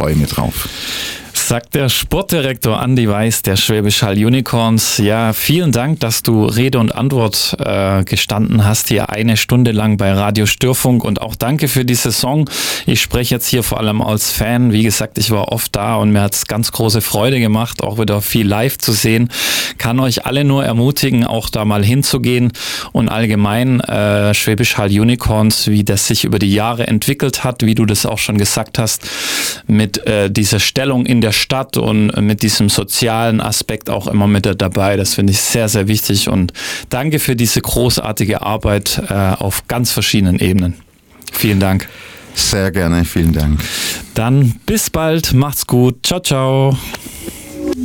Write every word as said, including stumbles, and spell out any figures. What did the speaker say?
freue mich drauf. Sagt der Sportdirektor Andi Weiß der Schwäbisch Hall Unicorns. Ja, vielen Dank, dass du Rede und Antwort äh, gestanden hast hier eine Stunde lang bei Radio Störfunk und auch danke für die Saison. Ich spreche jetzt hier vor allem als Fan. Wie gesagt, ich war oft da und mir hat es ganz große Freude gemacht, auch wieder viel live zu sehen. Kann euch alle nur ermutigen, auch da mal hinzugehen und allgemein äh, Schwäbisch Hall Unicorns, wie das sich über die Jahre entwickelt hat, wie du das auch schon gesagt hast, mit äh, dieser Stellung in der Stadt und mit diesem sozialen Aspekt auch immer mit dabei. Das finde ich sehr, sehr wichtig und danke für diese großartige Arbeit äh, auf ganz verschiedenen Ebenen. Vielen Dank. Sehr gerne, vielen Dank. Dann bis bald, macht's gut. Ciao, ciao.